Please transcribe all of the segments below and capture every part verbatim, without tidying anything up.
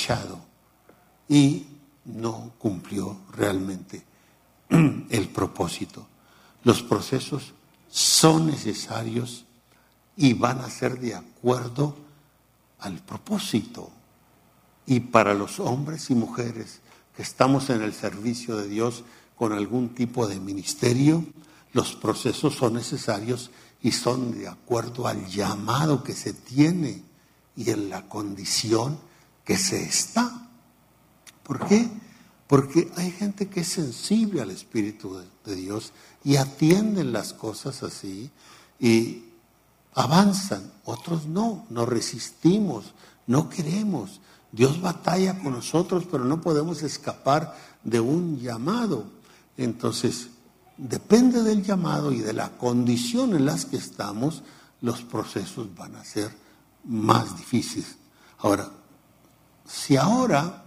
desechado y no cumplió realmente el propósito. Los procesos son necesarios y van a ser de acuerdo al propósito. Y para los hombres y mujeres que estamos en el servicio de Dios con algún tipo de ministerio, los procesos son necesarios y son de acuerdo al llamado que se tiene y en la condición que se está. ¿Por qué? Porque hay gente que es sensible al Espíritu de, de Dios y atienden las cosas así y avanzan. Otros no, nos resistimos, no queremos. Dios batalla con nosotros, pero no podemos escapar de un llamado. Entonces, depende del llamado y de la condición en las que estamos, los procesos van a ser más difíciles. Ahora, si ahora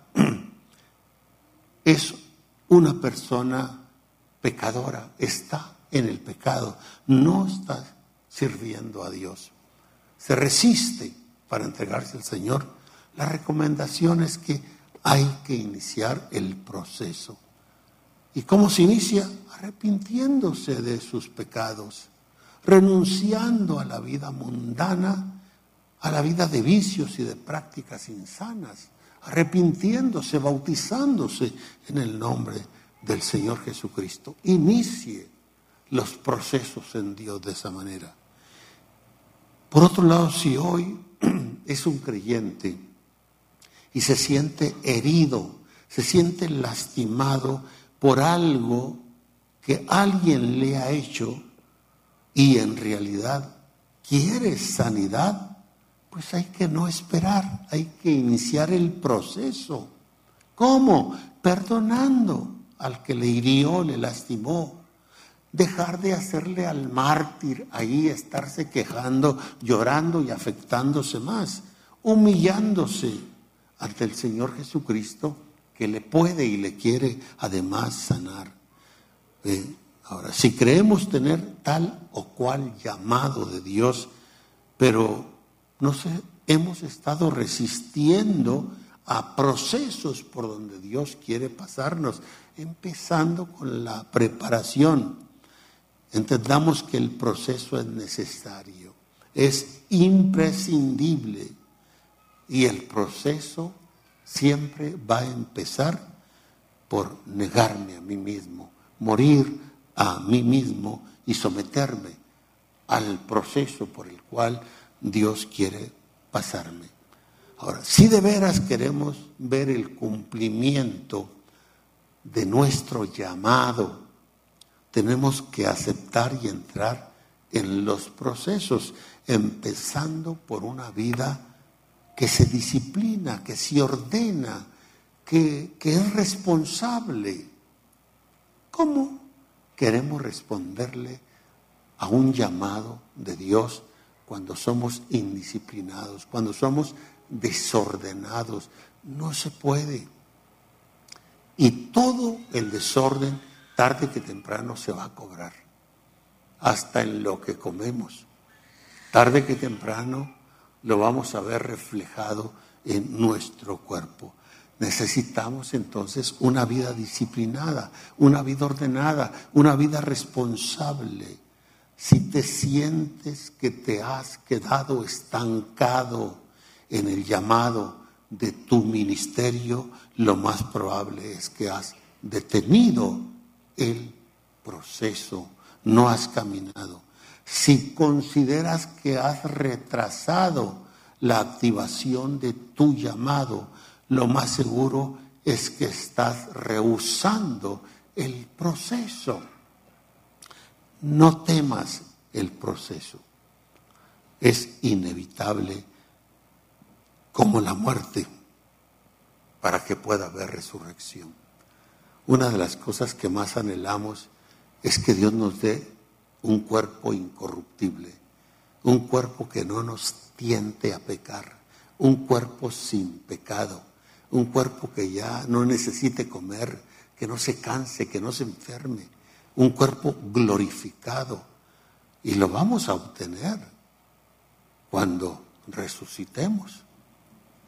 es una persona pecadora, está en el pecado, no está sirviendo a Dios, se resiste para entregarse al Señor, la recomendación es que hay que iniciar el proceso. ¿Y cómo se inicia? Arrepintiéndose de sus pecados, renunciando a la vida mundana, a la vida de vicios y de prácticas insanas, arrepintiéndose, bautizándose en el nombre del Señor Jesucristo. Inicie los procesos en Dios de esa manera. Por otro lado, si hoy es un creyente y se siente herido, se siente lastimado por algo que alguien le ha hecho y en realidad quiere sanidad, pues hay que no esperar, hay que iniciar el proceso. ¿Cómo? Perdonando al que le hirió, le lastimó. Dejar de hacerle al mártir ahí, estarse quejando, llorando y afectándose más, humillándose ante el Señor Jesucristo, que le puede y le quiere además sanar. Eh, ahora, si creemos tener tal o cual llamado de Dios, pero no sé, hemos estado resistiendo a procesos por donde Dios quiere pasarnos, empezando con la preparación. Entendamos que el proceso es necesario, es imprescindible y el proceso siempre va a empezar por negarme a mí mismo, morir a mí mismo y someterme al proceso por el cual Dios quiere pasarme. Ahora, si de veras queremos ver el cumplimiento de nuestro llamado, tenemos que aceptar y entrar en los procesos, empezando por una vida que se disciplina, que se ordena, que, que es responsable. ¿Cómo queremos responderle a un llamado de Dios cuando somos indisciplinados, cuando somos desordenados? No se puede. Y todo el desorden, tarde que temprano, se va a cobrar. Hasta en lo que comemos. Tarde que temprano lo vamos a ver reflejado en nuestro cuerpo. Necesitamos entonces una vida disciplinada, una vida ordenada, una vida responsable. Si te sientes que te has quedado estancado en el llamado de tu ministerio, lo más probable es que has detenido el proceso, no has caminado. Si consideras que has retrasado la activación de tu llamado, lo más seguro es que estás rehusando el proceso. No temas el proceso. Es inevitable como la muerte para que pueda haber resurrección. Una de las cosas que más anhelamos es que Dios nos dé un cuerpo incorruptible, un cuerpo que no nos tiente a pecar, un cuerpo sin pecado, un cuerpo que ya no necesite comer, que no se canse, que no se enferme, un cuerpo glorificado. Y lo vamos a obtener cuando resucitemos.